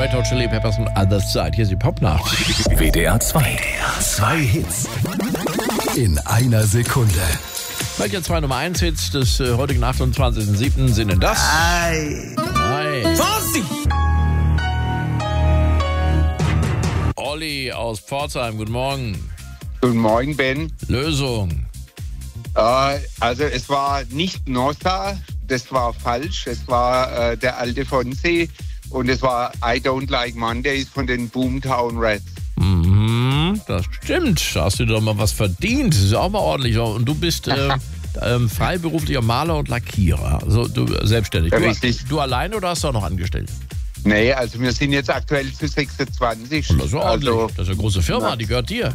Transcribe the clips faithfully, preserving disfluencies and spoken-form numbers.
Red Hot Chili Peppers und Other Side. Hier ist die Popnacht. W D R zwei. Zwei Hits in einer Sekunde. Welche zwei Nummer eins Hits des äh, heutigen achtundzwanzigsten siebten sind denn das? Ei. Nein. Fossi! Olli aus Pforzheim, guten Morgen. Guten Morgen, Ben. Lösung. Äh, also es war nicht Nossa, das war falsch. Es war äh, der alte Fonsi und es war I Don't Like Mondays von den Boomtown Rats. Mhm, das stimmt. Da hast du doch mal was verdient. Das ist ja auch mal ordentlich. Und du bist äh, ähm, freiberuflicher Maler und Lackierer. Also du selbstständig. Ja, Du, richtig. du alleine oder hast du auch noch angestellt? Nee, also wir sind jetzt aktuell zu sechsundzwanzig. Und das ist ja ordentlich. Also, Das ist eine große Firma, Ja. die gehört dir.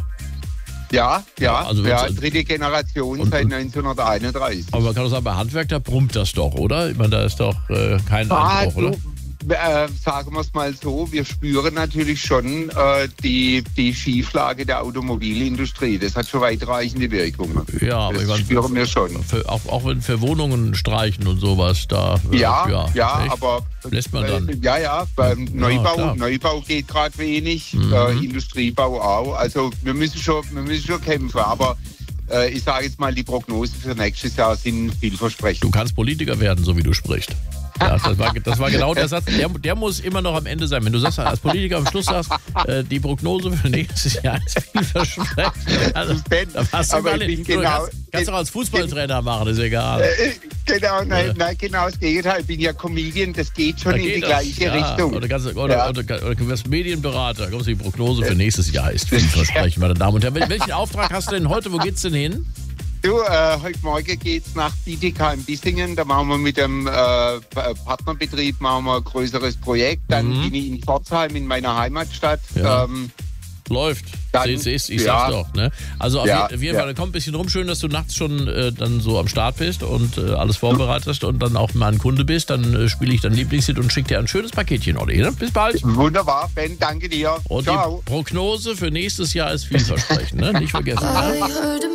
ja, ja, Ja, also ja, wenn's- dritte Generation und- seit und- neunzehnhunderteinunddreißig. Aber man kann doch sagen, bei Handwerk, da brummt das doch, oder? Ich meine, da ist doch äh, kein Ah, Einbruch, du, oder? äh, sagen wir es mal so, wir spüren natürlich schon äh, die, die Schieflage der Automobilindustrie. Das hat schon weitreichende Wirkungen. Ja, aber das ich meine, spüren wir schon. Für, auch, auch wenn für Wohnungen streichen und sowas, da. äh, Ja, ja, ja, echt? aber Lässt man dann. äh, ja, ja, beim Ja, Neubau, klar. Neubau geht gerade wenig, Mhm. äh, Industriebau auch. Also wir müssen schon, wir müssen schon kämpfen, aber äh, ich sage jetzt mal, die Prognosen für nächstes Jahr sind vielversprechend. Du kannst Politiker werden, so wie du sprichst. Ja, das, war, das war genau der Satz. Der, der muss immer noch am Ende sein. Wenn du sagst, als Politiker am Schluss sagst, äh, die Prognose für nächstes Jahr ist vielversprechend. Also, Ben, da passt du aber mal ich in. bin Du genau- kannst, kannst doch als Fußballtrainer machen, ist egal. Äh, genau, nein, Ja. nein, genau das Gegenteil. Ich bin ja Comedian, das geht schon Da in geht die das. gleiche Ja, Richtung. Oder, kannst, oder, Ja. oder, oder, oder du wirst Medienberater. Kommst du, die Prognose für nächstes Jahr ist vielversprechend, meine Damen und Herren. Wel- Welchen Auftrag hast du denn heute? Wo geht's denn hin? Du, äh, heute Morgen geht's nach B T K in Bissingen. Da machen wir mit dem äh, Pa- Partnerbetrieb machen wir ein größeres Projekt. Dann Mhm. bin ich in Pforzheim in meiner Heimatstadt. Ja. Ähm, Läuft. Dann- Siehst, siehst, ich ja. sag's doch. Ne? Also auf, Ja, je, auf jeden ja. Fall, kommt ein bisschen rum. Schön, dass du nachts schon äh, dann so am Start bist und äh, alles vorbereitest und dann auch mal ein Kunde bist. Dann äh, spiele ich dein Lieblingshit und schicke dir ein schönes Paketchen, Olli. Ne? Bis bald. wunderbar, Ben, danke dir. Und Ciao. die Prognose für nächstes Jahr ist vielversprechend. Ne? Nicht vergessen. Ne?